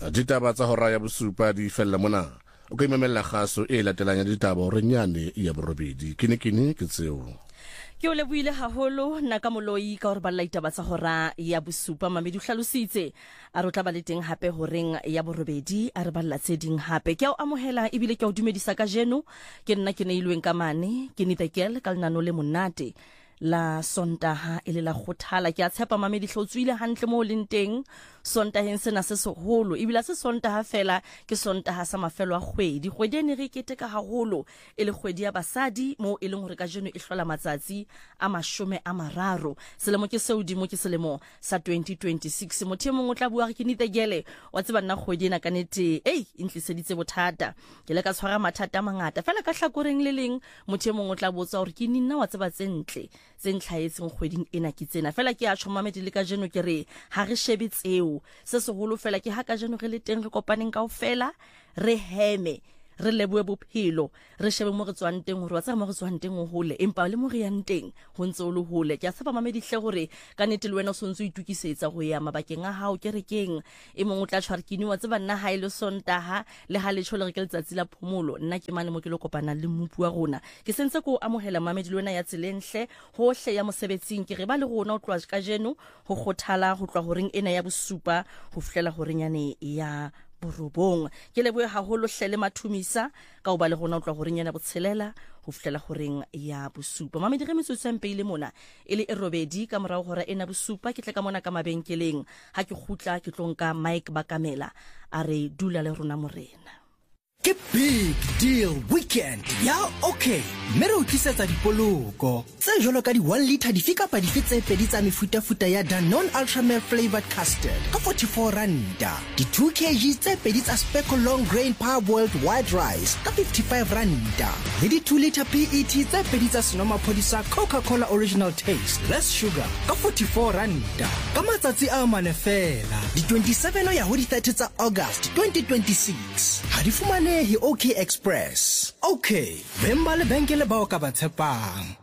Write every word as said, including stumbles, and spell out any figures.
ditaba tsa hora ya bosupa di fella mona o ka imamela kgaso e latelang ya ditaba re nyane ya borobedi kene kene ke tseo ke o leboile haholo nna ka moloi ka hore ba la ditaba tsa hora ya bosupa mamedi o hlalositse a re tla ba le teng hape horeng ya borobedi a re ba la tseding hape ke o amohela ebile ke o dumedisa ka jeno ke nna ke neilweng ka mane ke Nitekele ka lenano le monate la sontaha ele la khothala ke a tshepa mamedi hlotswile hantle mo leng teng sontaheng sena se seholo ebile se sontaha fela ke sontaha sa mafelo a kgwedi kgwedi ene re keteka haholo ele kgwedi ya basadi mo e leng hore ka jeno e hlola matsatsi a mashome a mararo selemo ke seudimo ke selemo sa twenty twenty-six motho mongwe o tla bua ke Nitekele wa tseba nna kgwedi ena kanete ei intliseditse bothata ke le ka tshwara mathata mangata fela ka hlakoreng le leng motho mongwe o tla botsa hore ke nna wa tseba tsentle tsentlhaetseng kgweding ena ke tsena fela ke a tshomamedi le ka jeno ke re ha re shebe tseo se seholo fela ke ha ka jeno re le teng re kopaneng kaofela re heme re leboe bophelo re shebe mo re tswang teng hore wa tsama mo re tswang teng o hole empa le mo re yang teng ho ntse o le hole ke a tsaba mamedi hle hore ka nete le wena o sontse o itukisetsa ho ya mabakeng a hao ke re keng e mongwe o tla tshwara kini wa tseba nna ha ile sontaha le ha le tshole re ke letsatsi la phomolo nna ke mane mo ke le kopana le mmupu wa rona ke sentse ko amohela mamedi le wena ya tselenhle hohle ya mosebetsing ke re ba le rona o tlwa ka jeno ho khothala ho tlwa horeng ena ya bosupa ho fihlela horeng yane ya borobong ke leboe haholo hlele mathumisa ka o ba le gona o tla go renyana botshelela go fihlela goreng ya bosupa mamedi re metsotso ya mpeile mona ele e robedi ka morago gora ena bosupa ke tle ka mona ka mabenkeleng ha ke khutla ke tlonka Mike Bakamela a re dula le rona morena ke big deal weekend ya okay mere o tlisetsa dipoloko tse jolo ka di one liter di fika pa di fitse pedi tsa mefuta-futa ya Danone Ultra Milk flavored custard ka forty-four randa di two kilograms tse pedi tsa Speckle long grain parboiled white rice ka fifty-five randa le di two liter P E T tse pedi tsa senomaphodi sa Coca-Cola original taste less sugar ka forty-four randa ka matsatsi a mane fela di twenty-seven ya ho di thirty tsa August twenty twenty-six ha di fumane hi OK Express. Okay, bemba le benkele ba o ka ba tshepang.